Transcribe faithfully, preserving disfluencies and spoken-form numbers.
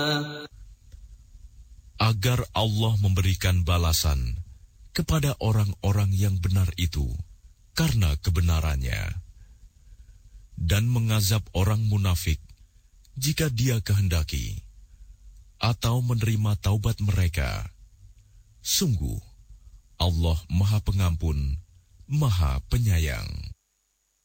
agar Allah memberikan balasan kepada orang-orang yang benar itu karena kebenarannya, dan mengazab orang munafik jika Dia kehendaki, atau menerima taubat mereka. Sungguh, Allah Maha Pengampun, Maha Penyayang.